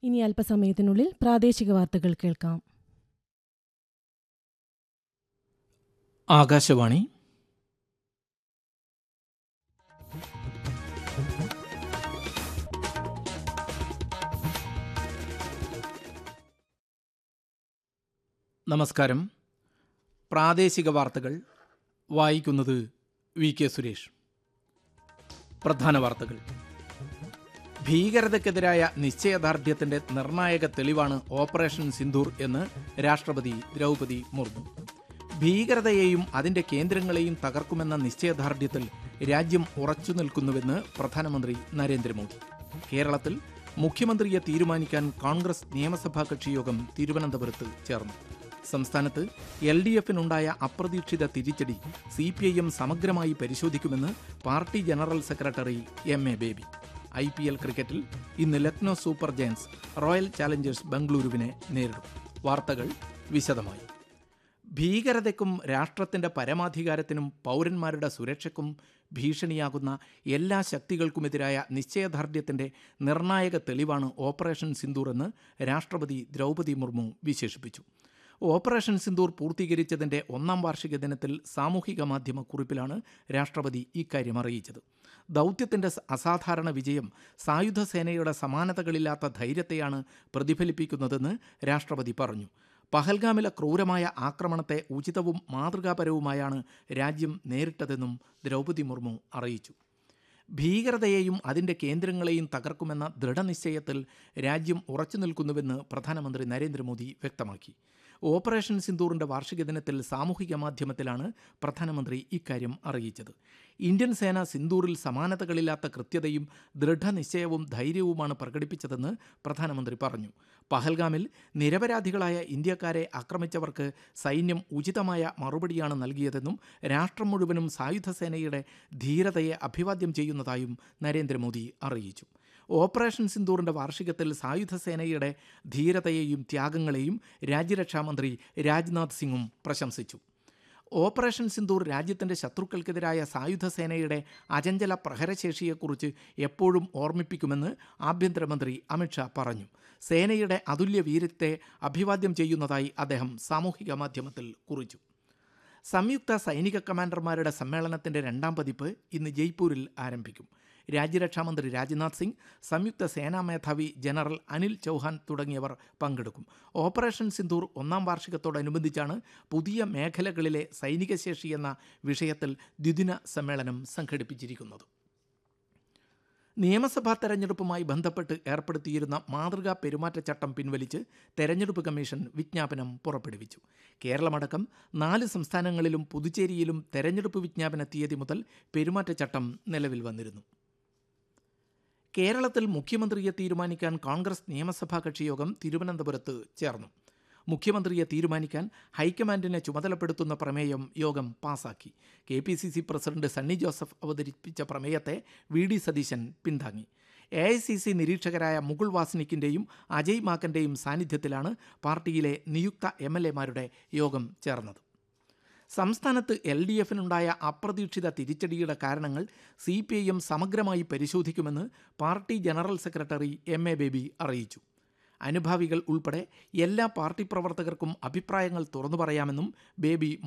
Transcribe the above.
ഇനി അല്പസമയത്തിനുള്ളിൽ പ്രാദേശിക വാർത്തകൾ കേൾക്കാം. ആകാശവാണി. നമസ്കാരം. പ്രാദേശിക വാർത്തകൾ വായിക്കുന്നത് വി കെ സുരേഷ്. പ്രധാന വാർത്തകൾ. ഭീകരതയ്ക്കെതിരായ നിശ്ചയദാർഢ്യത്തിന്റെ നിർണായക തെളിവാണ് ഓപ്പറേഷൻ സിന്ദൂർ എന്ന് രാഷ്ട്രപതി ദ്രൗപദി മുർമു. ഭീകരതയെയും അതിന്റെ കേന്ദ്രങ്ങളെയും തകർക്കുമെന്ന നിശ്ചയദാർഢ്യത്തിൽ രാജ്യം ഉറച്ചു നിൽക്കുന്നുവെന്ന് പ്രധാനമന്ത്രി നരേന്ദ്രമോദി. കേരളത്തിൽ മുഖ്യമന്ത്രിയെ തീരുമാനിക്കാൻ കോൺഗ്രസ് നിയമസഭാ കക്ഷിയോഗം തിരുവനന്തപുരത്ത് ചേർന്നു. സംസ്ഥാനത്ത് LDFിനുണ്ടായ അപ്രതീക്ഷിത തിരിച്ചടി CPIM സമഗ്രമായി പരിശോധിക്കുമെന്ന് party general secretary MA baby. IPL ക്രിക്കറ്റിൽ ഇന്ന് Lucknow super giants royal challengers ബംഗളൂരുവിനെ നേരിടും. വാർത്തകൾ വിശദമായി. ഭീകരതയ്ക്കും രാഷ്ട്രത്തിന്റെ പരമാധികാരത്തിനും പൗരന്മാരുടെ സുരക്ഷയ്ക്കും ഭീഷണിയാകുന്ന എല്ലാ ശക്തികൾക്കുമെതിരായ നിശ്ചയദാർഢ്യത്തിന്റെ നിർണായക തെളിവാണ് ഓപ്പറേഷൻ സിന്ദൂർ എന്ന് രാഷ്ട്രപതി ദ്രൗപദി മുർമു വിശേഷിപ്പിച്ചു. ഓപ്പറേഷൻ സിന്ദൂർ പൂർത്തീകരിച്ചതിന്റെ 1ാം വാർഷിക ദിനത്തിൽ സാമൂഹിക മാധ്യമ കുറിപ്പിലാണ് രാഷ്ട്രപതി ഇക്കാര്യം അറിയിച്ചത്. ദൗത്യത്തിന്റെ അസാധാരണ വിജയം സായുധ സേനയുടെ സമാനതകളില്ലാത്ത ധൈര്യത്തെയാണ് പ്രതിഫലിപ്പിക്കുന്നതെന്ന് രാഷ്ട്രപതി പറഞ്ഞു. പഹൽഗാമിലെ ക്രൂരമായ ആക്രമണത്തെ ഉചിതവും മാതൃകാപരവുമായാണ് രാജ്യം നേരിട്ടതെന്നും ദ്രൗപദി മുർമു അറിയിച്ചു. ഭീകരതയെയും അതിന്റെ കേന്ദ്രങ്ങളെയും തകർക്കുമെന്ന ദൃഢനിശ്ചയത്തിൽ രാജ്യം ഉറച്ചു നിൽക്കുന്നുവെന്ന് പ്രധാനമന്ത്രി നരേന്ദ്രമോദി വ്യക്തമാക്കി. ഓപ്പറേഷൻ സിന്ദൂറിന്റെ വാർഷിക ദിനത്തിൽ സാമൂഹിക മാധ്യമത്തിലാണ് പ്രധാനമന്ത്രി ഇക്കാര്യം അറിയിച്ചത്. ഇന്ത്യൻ സേന സിന്ദൂറിൽ സമാനതകളില്ലാത്ത കൃത്യതയും ദൃഢനിശ്ചയവും ധൈര്യവുമാണ് പ്രകടിപ്പിച്ചതെന്ന് പ്രധാനമന്ത്രി പറഞ്ഞു. പഹൽഗാമിൽ നിരപരാധികളായ ഇന്ത്യക്കാരെ ആക്രമിച്ചവർക്ക് സൈന്യം ഉചിതമായ മറുപടിയാണ് നൽകിയതെന്നും രാഷ്ട്രം മുഴുവനും സായുധ സേനയുടെ ധീരതയെ അഭിവാദ്യം ചെയ്യുന്നതായും നരേന്ദ്രമോദി അറിയിച്ചു. ഓപ്പറേഷൻ സിന്ദൂറിന്റെ വാർഷികത്തിൽ സായുധ സേനയുടെ ധീരതയെയും ത്യാഗങ്ങളെയും രാജ്യരക്ഷാമന്ത്രി രാജ്നാഥ് സിംഗും പ്രശംസിച്ചു. ഓപ്പറേഷൻ സിന്ദൂർ രാജ്യത്തിന്റെ ശത്രുക്കൾക്കെതിരായ സായുധ സേനയുടെ അചഞ്ചല പ്രഹരശേഷിയെക്കുറിച്ച് എപ്പോഴും ഓർമ്മിപ്പിക്കുമെന്ന് ആഭ്യന്തരമന്ത്രി അമിത്ഷാ പറഞ്ഞു. സേനയുടെ അതുല്യ വീര്യത്തെ അഭിവാദ്യം ചെയ്യുന്നതായി അദ്ദേഹം സാമൂഹിക മാധ്യമത്തിൽ കുറിച്ചു. സംയുക്ത സൈനിക കമാൻഡർമാരുടെ സമ്മേളനത്തിന്റെ 2ാം പതിപ്പ് ഇന്ന് ജയ്പൂരിൽ ആരംഭിക്കും. രാജ്യരക്ഷാമന്ത്രി രാജ്നാഥ് സിംഗ്, സംയുക്ത സേനാ മേധാവി ജനറൽ അനിൽ ചൗഹാൻ തുടങ്ങിയവർ പങ്കെടുക്കും. ഓപ്പറേഷൻ സിന്ദൂർ 1ാം വാർഷികത്തോടനുബന്ധിച്ചാണ് പുതിയ മേഖലകളിലെ സൈനിക ശേഷി എന്ന വിഷയത്തിൽ ദ്വിദിന സമ്മേളനം സംഘടിപ്പിച്ചിരിക്കുന്നത്. നിയമസഭാ തെരഞ്ഞെടുപ്പുമായി ബന്ധപ്പെട്ട് ഏർപ്പെടുത്തിയിരുന്ന മാതൃകാ പെരുമാറ്റച്ചട്ടം പിൻവലിച്ച് തെരഞ്ഞെടുപ്പ് കമ്മീഷൻ വിജ്ഞാപനം പുറപ്പെടുവിച്ചു. കേരളമടക്കം 4 സംസ്ഥാനങ്ങളിലും പുതുച്ചേരിയിലും തെരഞ്ഞെടുപ്പ് വിജ്ഞാപന തീയതി മുതൽ പെരുമാറ്റച്ചട്ടം നിലവിൽ വന്നിരുന്നു. കേരളത്തിൽ മുഖ്യമന്ത്രിയെ തീരുമാനിക്കാൻ കോൺഗ്രസ് നിയമസഭാ കക്ഷിയോഗം തിരുവനന്തപുരത്ത് ചേർന്നു. മുഖ്യമന്ത്രിയെ തീരുമാനിക്കാൻ ഹൈക്കമാൻഡിനെ ചുമതലപ്പെടുത്തുന്ന പ്രമേയം യോഗം പാസാക്കി. KPCC പ്രസിഡന്റ് സണ്ണി ജോസഫ് അവതരിപ്പിച്ച പ്രമേയത്തെ VD സതീശൻ പിന്താങ്ങി. AICC നിരീക്ഷകരായ മുകുൾ വാസ്നിക്കിൻ്റെയും അജയ് മാക്കൻ്റെയും സാന്നിധ്യത്തിലാണ് പാർട്ടിയിലെ നിയുക്ത MLA-മാരുടെ യോഗം ചേർന്നത്. സംസ്ഥാനത്ത് LDFിനുണ്ടായ അപ്രതീക്ഷിത തിരിച്ചടിയുടെ കാരണങ്ങൾ CPIM സമഗ്രമായി പരിശോധിക്കുമെന്ന് party general secretary MA baby അറിയിച്ചു. അനുഭാവികൾ ഉൾപ്പെടെ എല്ലാ പാർട്ടി പ്രവർത്തകർക്കും അഭിപ്രായങ്ങൾ തുറന്നു പറയാമെന്നും ബേബി